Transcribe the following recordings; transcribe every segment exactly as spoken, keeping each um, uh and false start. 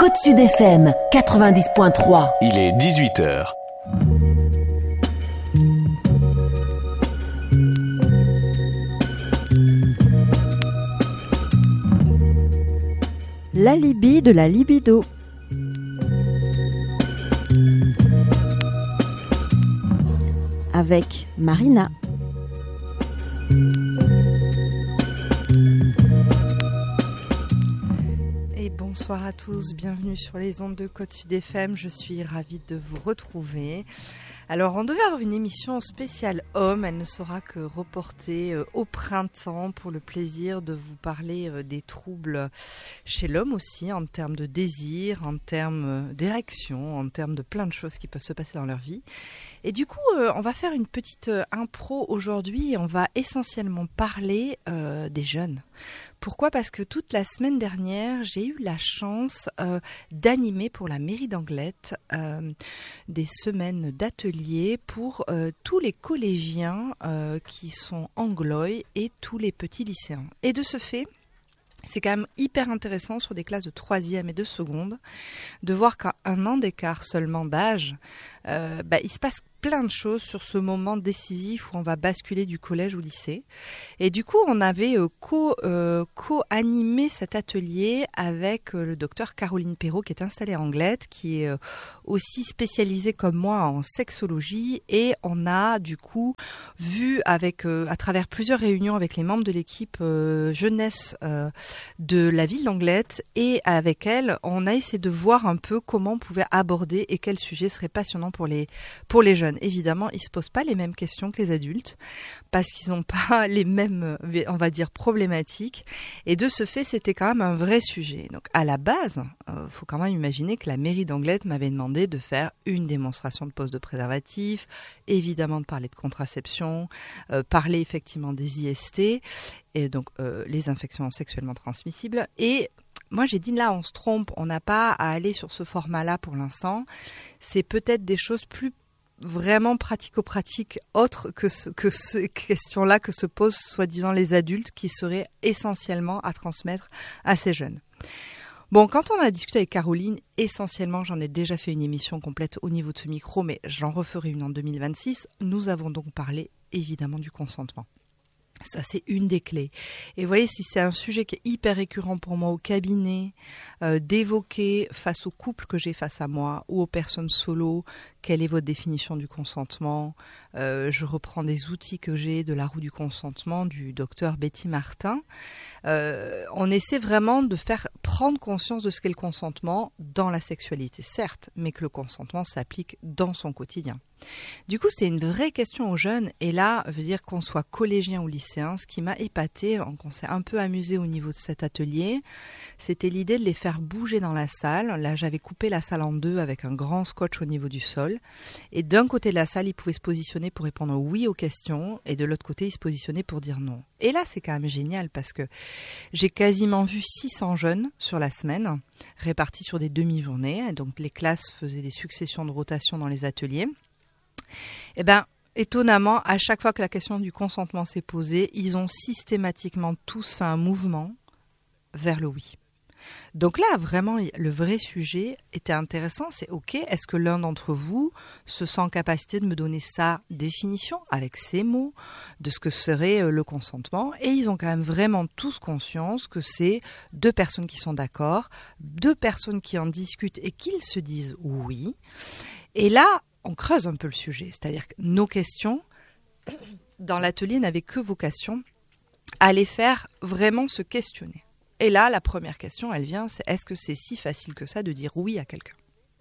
Côte Sud F M quatre-vingt-dix point trois. Il est dix-huit heures. L'alibi de la libido. Avec Marina. Et bonsoir à tous, bienvenue sur les ondes de Côte Sud F M, je suis ravie de vous retrouver. Alors on devait avoir une émission spéciale homme, elle ne sera que reportée euh, au printemps pour le plaisir de vous parler euh, des troubles chez l'homme aussi, en termes de désir, en termes euh, d'érection, en termes de plein de choses qui peuvent se passer dans leur vie. Et du coup, euh, on va faire une petite euh, impro aujourd'hui et on va essentiellement parler euh, des jeunes. Pourquoi ? Parce que toute la semaine dernière, j'ai eu la chance euh, d'animer pour la mairie d'Anglet euh, des semaines d'ateliers pour euh, tous les collégiens euh, qui sont anglois et tous les petits lycéens. Et de ce fait, c'est quand même hyper intéressant sur des classes de troisième et de seconde de voir qu'à un an d'écart seulement d'âge, euh, bah, il se passe plein de choses sur ce moment décisif où on va basculer du collège au lycée. Et du coup, on avait euh, co, euh, co-animé cet atelier avec euh, le docteur Caroline Perrault qui est installée à Anglet, qui est euh, aussi spécialisée comme moi en sexologie. Et on a du coup vu avec, euh, à travers plusieurs réunions avec les membres de l'équipe euh, jeunesse euh, de la ville d'Anglet, et avec elle, on a essayé de voir un peu comment on pouvait aborder et quel sujet serait passionnant pour les, pour les jeunes. Évidemment, ils se posent pas les mêmes questions que les adultes parce qu'ils n'ont pas les mêmes, on va dire, problématiques. Et de ce fait, c'était quand même un vrai sujet. Donc, à la base, euh, faut quand même imaginer que la mairie d'Anglet m'avait demandé de faire une démonstration de pose de préservatif, évidemment de parler de contraception, euh, parler effectivement des I S T, et donc euh, les infections sexuellement transmissibles. Et moi, j'ai dit, là, on se trompe, on n'a pas à aller sur ce format-là pour l'instant. C'est peut-être des choses plus vraiment pratico-pratiques autres que, ce, que ces questions-là que se posent soi-disant les adultes qui seraient essentiellement à transmettre à ces jeunes. Bon, quand on a discuté avec Caroline, essentiellement, j'en ai déjà fait une émission complète au niveau de ce micro, mais j'en referai une en deux mille vingt-six. Nous avons donc parlé évidemment du consentement. Ça, c'est une des clés. Et vous voyez, si c'est un sujet qui est hyper récurrent pour moi au cabinet, euh, d'évoquer face aux couples que j'ai face à moi ou aux personnes solo, quelle est votre définition du consentement ? euh, Je reprends des outils que j'ai de la roue du consentement du docteur Betty Martin. Euh, on essaie vraiment de faire prendre conscience de ce qu'est le consentement dans la sexualité, certes, mais que le consentement s'applique dans son quotidien. Du coup, c'était une vraie question aux jeunes. Et là, veut dire qu'on soit collégien ou lycéen, ce qui m'a épaté, qu'on s'est un peu amusé au niveau de cet atelier, c'était l'idée de les faire bouger dans la salle. Là, j'avais coupé la salle en deux avec un grand scotch au niveau du sol. Et d'un côté de la salle, ils pouvaient se positionner pour répondre oui aux questions. Et de l'autre côté, ils se positionnaient pour dire non. Et là, c'est quand même génial parce que j'ai quasiment vu six cents jeunes sur la semaine, répartis sur des demi-journées. Et donc, les classes faisaient des successions de rotations dans les ateliers. Eh bien, étonnamment, à chaque fois que la question du consentement s'est posée, ils ont systématiquement tous fait un mouvement vers le oui. Donc là, vraiment, le vrai sujet était intéressant, c'est ok, est-ce que l'un d'entre vous se sent en capacité de me donner sa définition avec ces mots de ce que serait le consentement ? Et ils ont quand même vraiment tous conscience que c'est deux personnes qui sont d'accord, deux personnes qui en discutent et qu'ils se disent oui. Et là, on creuse un peu le sujet, c'est-à-dire que nos questions dans l'atelier n'avaient que vocation à les faire vraiment se questionner. Et là, la première question, elle vient, c'est est-ce que c'est si facile que ça de dire oui à quelqu'un ?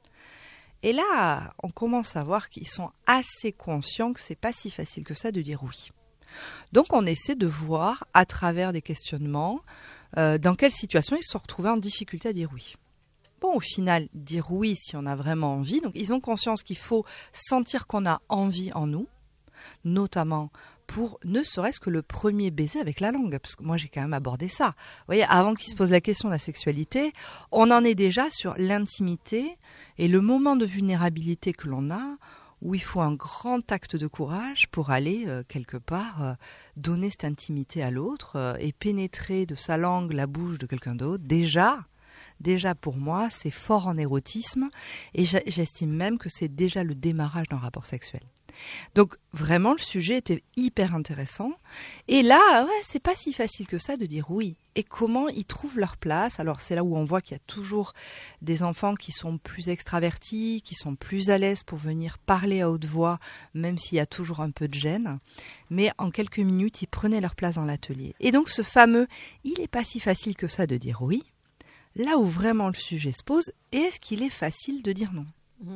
Et là, on commence à voir qu'ils sont assez conscients que c'est pas si facile que ça de dire oui. Donc, on essaie de voir à travers des questionnements euh, dans quelle situation ils se sont retrouvés en difficulté à dire oui. Bon, au final, dire oui si on a vraiment envie. Donc, ils ont conscience qu'il faut sentir qu'on a envie en nous, notamment pour ne serait-ce que le premier baiser avec la langue. Parce que moi, j'ai quand même abordé ça. Vous voyez, avant qu'ils se posent la question de la sexualité, on en est déjà sur l'intimité et le moment de vulnérabilité que l'on a, où il faut un grand acte de courage pour aller, euh, quelque part, euh, donner cette intimité à l'autre euh, et pénétrer de sa langue la bouche de quelqu'un d'autre. Déjà... déjà pour moi, c'est fort en érotisme et j'estime même que c'est déjà le démarrage d'un rapport sexuel. Donc vraiment le sujet était hyper intéressant et là ouais, c'est pas si facile que ça de dire oui et comment ils trouvent leur place. Alors c'est là où on voit qu'il y a toujours des enfants qui sont plus extravertis, qui sont plus à l'aise pour venir parler à haute voix même s'il y a toujours un peu de gêne, mais en quelques minutes ils prenaient leur place dans l'atelier. Et donc ce fameux il est pas si facile que ça de dire oui, là où vraiment le sujet se pose, est-ce qu'il est facile de dire non? mmh.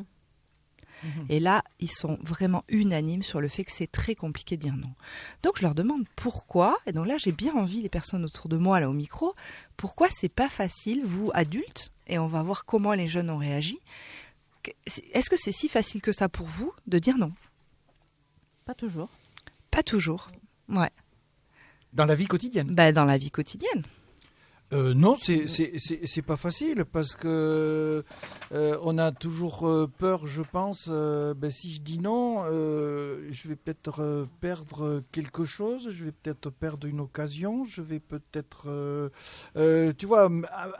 Et là, ils sont vraiment unanimes sur le fait que c'est très compliqué de dire non. Donc, je leur demande pourquoi, et donc là, j'ai bien envie, les personnes autour de moi, là, au micro, pourquoi c'est pas facile, vous, adultes, et on va voir comment les jeunes ont réagi. Est-ce que c'est si facile que ça pour vous de dire non? Pas toujours. Pas toujours, ouais. Dans la vie quotidienne? Ben, dans la vie quotidienne. Euh, non, c'est, c'est, c'est, c'est pas facile parce que euh, on a toujours peur, je pense, euh, ben, si je dis non, euh, je vais peut-être euh, perdre quelque chose, je vais peut-être perdre une occasion, je vais peut-être... Euh, euh, tu vois,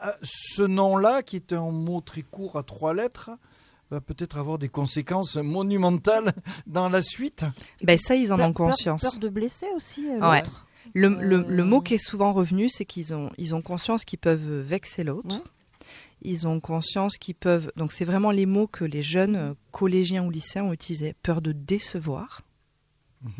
ce nom-là, qui est un mot très court à trois lettres, va peut-être avoir des conséquences monumentales dans la suite. Ben ça, ils en peur, ont conscience. Peur, peur de blesser aussi euh, ouais. l'autre. Le, le, le mot qui est souvent revenu, c'est qu'ils ont, ils ont conscience qu'ils peuvent vexer l'autre. Ouais. Ils ont conscience qu'ils peuvent... Donc, c'est vraiment les mots que les jeunes collégiens ou lycéens ont utilisés. Peur de décevoir. Mm-hmm.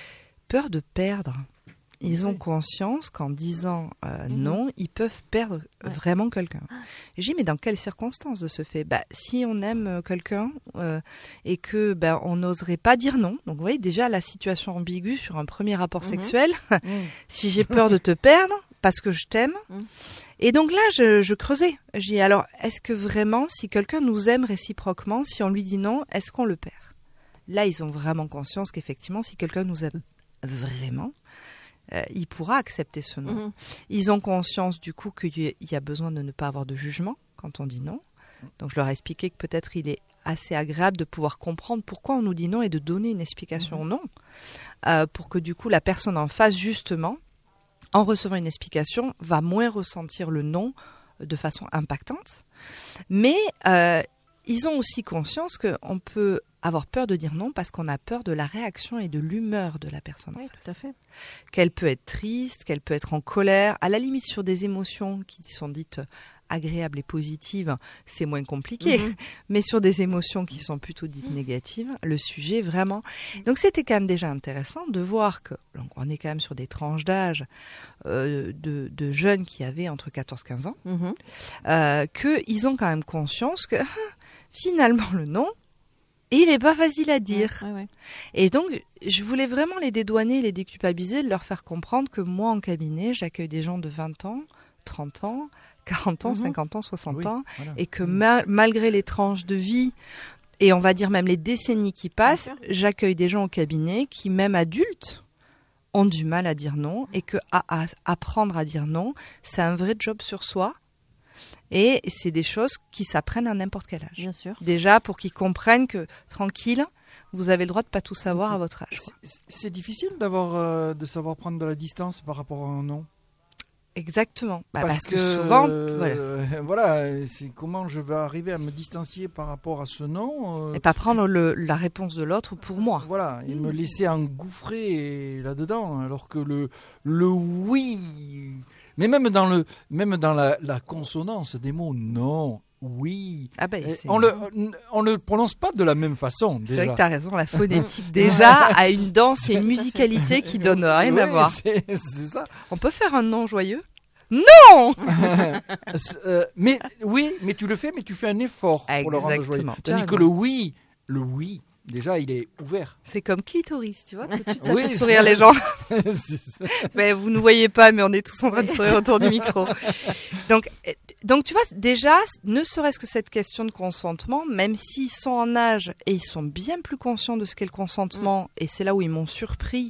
Peur de perdre. Ils ont conscience qu'en disant euh, mm-hmm. non, ils peuvent perdre ouais. vraiment quelqu'un. Et j'ai dit, mais dans quelles circonstances de ce fait? Bah, si on aime quelqu'un euh, et que bah, on n'oserait pas dire non, donc vous voyez déjà la situation ambiguë sur un premier rapport mm-hmm. sexuel, mm. si j'ai peur de te perdre parce que je t'aime. Mm. Et donc là, je, je creusais. J'ai dit, alors, est-ce que vraiment, si quelqu'un nous aime réciproquement, si on lui dit non, est-ce qu'on le perd? Là, ils ont vraiment conscience qu'effectivement, si quelqu'un nous aime vraiment, Euh, il pourra accepter ce non. Mmh. Ils ont conscience du coup qu'il y a besoin de ne pas avoir de jugement quand on dit non. Donc je leur ai expliqué que peut-être il est assez agréable de pouvoir comprendre pourquoi on nous dit non et de donner une explication mmh. non, euh, pour que du coup la personne en face justement, en recevant une explication, va moins ressentir le non de façon impactante. Mais euh, ils ont aussi conscience qu'on peut avoir peur de dire non parce qu'on a peur de la réaction et de l'humeur de la personne en oui, face. Tout à fait. Qu'elle peut être triste, qu'elle peut être en colère. À la limite, sur des émotions qui sont dites agréables et positives, c'est moins compliqué. Mm-hmm. Mais sur des émotions qui sont plutôt dites négatives, le sujet vraiment... Donc c'était quand même déjà intéressant de voir que, donc on est quand même sur des tranches d'âge euh, de, de jeunes qui avaient entre quatorze et quinze ans, mm-hmm. euh, qu'ils ont quand même conscience que finalement le non, et il n'est pas facile à dire. Ouais, ouais, ouais. Et donc, je voulais vraiment les dédouaner, les déculpabiliser, de leur faire comprendre que moi, en cabinet, j'accueille des gens de vingt ans, trente ans, quarante ans, mmh. cinquante ans, soixante oui, ans, voilà. Et que ma- malgré les tranches de vie, et on va dire même les décennies qui passent, j'accueille des gens au cabinet qui, même adultes, ont du mal à dire non, et que à, à apprendre à dire non, c'est un vrai job sur soi. Et c'est des choses qui s'apprennent à n'importe quel âge. Bien sûr. Déjà, pour qu'ils comprennent que, tranquille, vous avez le droit de ne pas tout savoir à votre âge. C'est, c'est difficile d'avoir, euh, de savoir prendre de la distance par rapport à un non. Exactement. Bah, parce, parce que, que souvent, euh, voilà. voilà, c'est comment je vais arriver à me distancier par rapport à ce non. Euh, et pas prendre le, la réponse de l'autre pour moi. Voilà, et mmh. me laisser engouffrer là-dedans, alors que le, le oui... Mais même dans, le, même dans la, la consonance des mots, non, oui, ah ben, on ne le prononce pas de la même façon. Déjà. C'est vrai que tu as raison, la phonétique déjà a une danse et une musicalité qui donnent rien oui, à voir. C'est, c'est ça. On peut faire un non joyeux ? Non. euh, mais oui, mais tu le fais, mais tu fais un effort pour Exactement. Le rendre joyeux. Tandis que le oui, le oui, déjà, il est ouvert. C'est comme clitoris, tu vois, tout de suite, ça oui, fait sourire les gens. ça. Mais vous ne voyez pas, mais on est tous en train de sourire autour du micro. Donc, donc, tu vois, déjà, ne serait-ce que cette question de consentement, même s'ils sont en âge et ils sont bien plus conscients de ce qu'est le consentement, mmh. et c'est là où ils m'ont surpris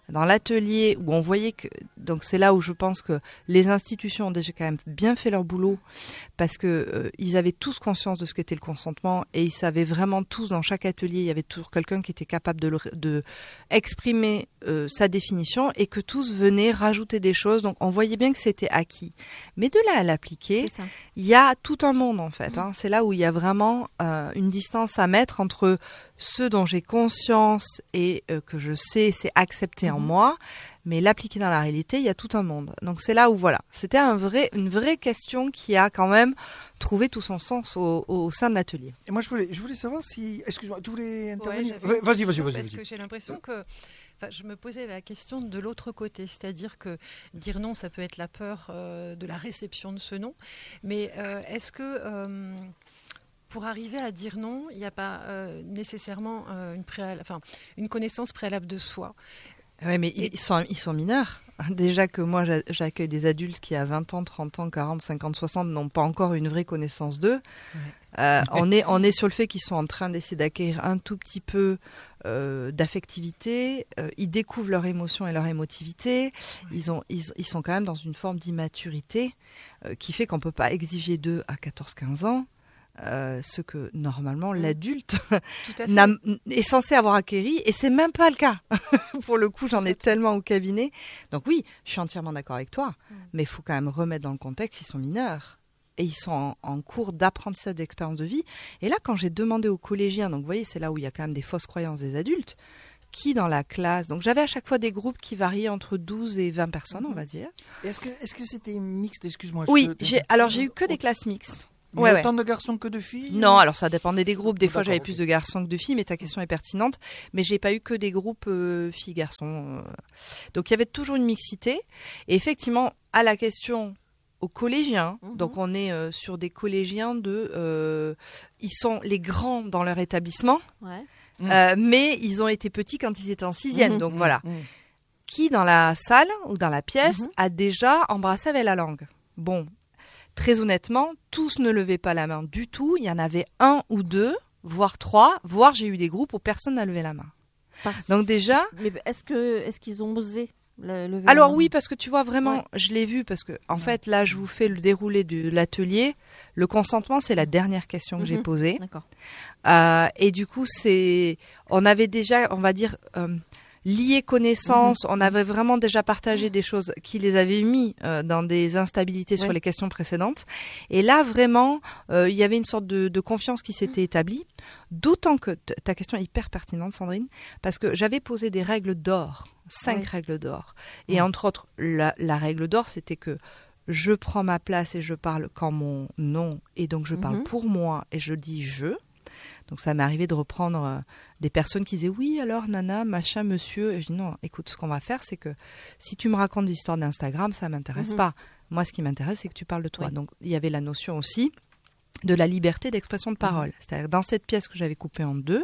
dans l'atelier où on voyait que, donc c'est là où je pense que les institutions ont déjà quand même bien fait leur boulot parce que euh, ils avaient tous conscience de ce qu'était le consentement et ils savaient vraiment tous dans chaque atelier, il y avait toujours quelqu'un qui était capable de, le, de exprimer euh, sa définition et que tous venaient rajouter des choses. Donc on voyait bien que c'était acquis. Mais de là à l'appliquer, il y a tout un monde en fait. Mmh. Hein. C'est là où il y a vraiment euh, une distance à mettre entre ce dont j'ai conscience et euh, que je sais, c'est accepté mmh. en moi, mais l'appliquer dans la réalité, il y a tout un monde. Donc c'est là où voilà, c'était un vrai, une vraie question qui a quand même trouvé tout son sens au, au sein de l'atelier. Et moi je voulais, je voulais savoir si, excuse-moi, tu voulais intervenir ? Ouais, ouais, Vas-y, vas-y, vas-y. Parce vas-y. que j'ai l'impression que, enfin, je me posais la question de l'autre côté, c'est-à-dire que dire non, ça peut être la peur euh, de la réception de ce non, mais euh, est-ce que euh, pour arriver à dire non, il n'y a pas euh, nécessairement euh, une, préal... enfin, une connaissance préalable de soi ? Oui, mais Et... ils, sont, ils sont mineurs. Déjà que moi, j'accueille des adultes qui, à vingt ans, trente ans, quarante, cinquante, soixante, n'ont pas encore une vraie connaissance d'eux. Ouais. Euh, on, est, on est sur le fait qu'ils sont en train d'essayer d'acquérir un tout petit peu euh, d'affectivité. Euh, ils découvrent leurs émotions et leur émotivité. Ouais. Ils, ont, ils, ils sont quand même dans une forme d'immaturité euh, qui fait qu'on ne peut pas exiger d'eux à quatorze quinze ans. Euh, ce que normalement mmh. l'adulte n'a, est censé avoir acquéri et c'est même pas le cas. Pour le coup, j'en ai tellement au cabinet. Donc oui, je suis entièrement d'accord avec toi, mmh. mais il faut quand même remettre dans le contexte, ils sont mineurs et ils sont en, en cours d'apprentissage d'expérience de vie. Et là, quand j'ai demandé aux collégiens, donc vous voyez, c'est là où il y a quand même des fausses croyances des adultes, qui dans la classe, donc j'avais à chaque fois des groupes qui variaient entre douze et vingt personnes, mmh. on va dire. Est-ce que, est-ce que c'était mixte, excuse-moi? Oui, j'ai, alors j'ai eu que des classes mixtes. Mais ouais, autant ouais. de garçons que de filles? Non, alors ça dépendait des groupes. Des oh, fois, j'avais okay. plus de garçons que de filles, mais ta question est pertinente. Mais j'ai pas eu que des groupes euh, filles-garçons. Donc, il y avait toujours une mixité. Et effectivement, à la question aux collégiens, mm-hmm. donc on est euh, sur des collégiens de... Euh, ils sont les grands dans leur établissement, ouais. euh, mm. mais ils ont été petits quand ils étaient en sixième. Mm-hmm. Donc, mm-hmm. voilà. Mm-hmm. Qui, dans la salle ou dans la pièce, mm-hmm. a déjà embrassé avec la langue? Bon... Très honnêtement, tous ne levaient pas la main du tout. Il y en avait un ou deux, voire trois, voire j'ai eu des groupes où personne n'a levé la main. Parce... Donc déjà... Mais est-ce que, est-ce qu'ils ont osé lever Alors la main? oui, parce que tu vois, vraiment, ouais. je l'ai vu, parce que en ouais. fait, là, je vous fais le déroulé de l'atelier. Le consentement, c'est la dernière question que mmh. j'ai posée. D'accord. Euh, et du coup, c'est... on avait déjà, on va dire... Euh, lié connaissance, mmh. on avait vraiment déjà partagé des choses qui les avaient mis euh, dans des instabilités ouais. sur les questions précédentes. Et là, vraiment, euh, il y avait une sorte de, de confiance qui s'était mmh. établie. D'autant que t- ta question est hyper pertinente, Sandrine, parce que j'avais posé des règles d'or, cinq ouais. règles d'or. Et mmh. entre autres, la, la règle d'or, c'était que je prends ma place et je parle quand mon nom, et donc je mmh. parle pour moi et je dis je. Donc ça m'est arrivé de reprendre euh, des personnes qui disaient « Oui, alors, nana, machin, monsieur ». Et je dis « Non, écoute, ce qu'on va faire, c'est que si tu me racontes des histoires d'Instagram, ça ne m'intéresse mm-hmm. pas. Moi, ce qui m'intéresse, c'est que tu parles de toi. Oui. » Donc, il y avait la notion aussi de la liberté d'expression de parole. Mm-hmm. C'est-à-dire, dans cette pièce que j'avais coupée en deux,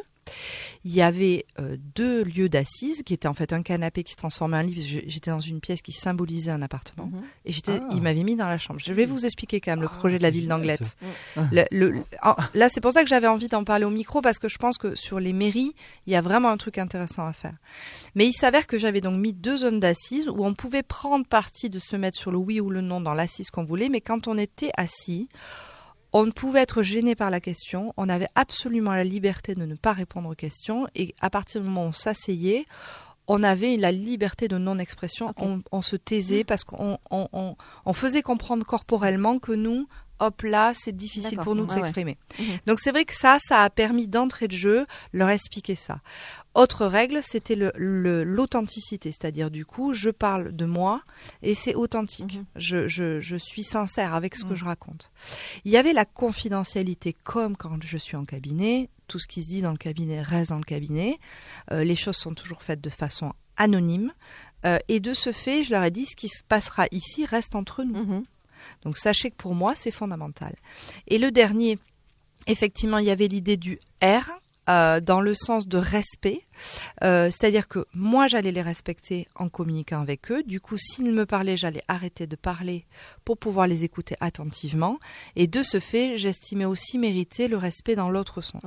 il y avait euh, deux lieux d'assises qui étaient en fait un canapé qui se transformait en lit. J'étais dans une pièce qui symbolisait un appartement mmh. et j'étais, ah. il m'avait mis dans la chambre. Je vais vous expliquer quand même le projet ah, de la ville d'Anglet. Le, le, en, là, c'est pour ça que j'avais envie d'en parler au micro parce que je pense que sur les mairies, il y a vraiment un truc intéressant à faire. Mais il s'avère que j'avais donc mis deux zones d'assises où on pouvait prendre parti de se mettre sur le oui ou le non dans l'assise qu'on voulait, mais quand on était assis, on ne pouvait être gêné par la question, on avait absolument la liberté de ne pas répondre aux questions et à partir du moment où on s'asseyait, on avait la liberté de non-expression, okay. on, on se taisait mmh. parce qu'on on, on, on faisait comprendre corporellement que nous, hop là, c'est difficile D'accord. pour nous de ah, s'exprimer. Ouais. Mmh. Donc c'est vrai que ça, ça a permis d'entrée de jeu leur expliquer ça. Autre règle, c'était le, le, l'authenticité, c'est-à-dire du coup, je parle de moi et c'est authentique. Mmh. Je, je, je suis sincère avec ce mmh. que je raconte. Il y avait la confidentialité comme quand je suis en cabinet. Tout ce qui se dit dans le cabinet reste dans le cabinet. Euh, les choses sont toujours faites de façon anonyme. Euh, et de ce fait, je leur ai dit, ce qui se passera ici reste entre nous. Mmh. Donc sachez que pour moi, c'est fondamental. Et le dernier, effectivement, il y avait l'idée du R, euh, dans le sens de respect. Euh, c'est-à-dire que moi, j'allais les respecter en communiquant avec eux. Du coup, s'ils me parlaient, j'allais arrêter de parler pour pouvoir les écouter attentivement. Et de ce fait, j'estimais aussi mériter le respect dans l'autre sens. Oui.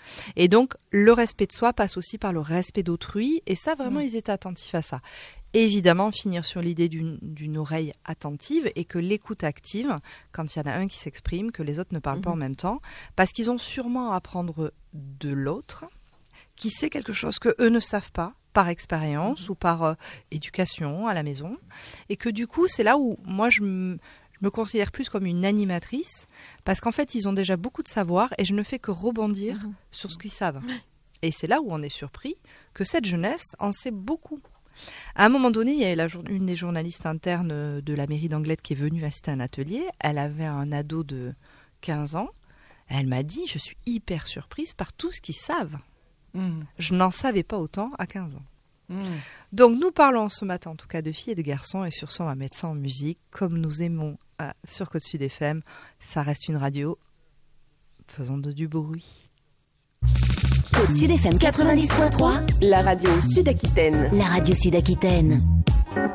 Et donc, le respect de soi passe aussi par le respect d'autrui. Et ça, vraiment, mmh. ils étaient attentifs à ça. Évidemment, finir sur l'idée d'une, d'une oreille attentive et que l'écoute active, quand il y en a un qui s'exprime, que les autres ne parlent mmh. pas en même temps, parce qu'ils ont sûrement à apprendre de l'autre, qui sait quelque chose que eux ne savent pas, par expérience mmh. ou par euh, éducation à la maison. Et que du coup, c'est là où moi, je me... Je me considère plus comme une animatrice parce qu'en fait, ils ont déjà beaucoup de savoir et je ne fais que rebondir mmh. sur ce qu'ils savent. Et c'est là où on est surpris que cette jeunesse en sait beaucoup. À un moment donné, il y a la, une des journalistes internes de la mairie d'Anglet qui est venue assister à un atelier. Elle avait un ado de quinze ans. Elle m'a dit, je suis hyper surprise par tout ce qu'ils savent. Mmh. Je n'en savais pas autant à quinze ans. Mmh. Donc nous parlons ce matin en tout cas de filles et de garçons et sur ce on va mettre ça en musique comme nous aimons euh, sur Côte Sud F M. Ça reste une radio, faisons de du bruit. Côte Sud F M quatre-vingt-dix point trois, la radio Sud-Aquitaine. La radio Sud-Aquitaine.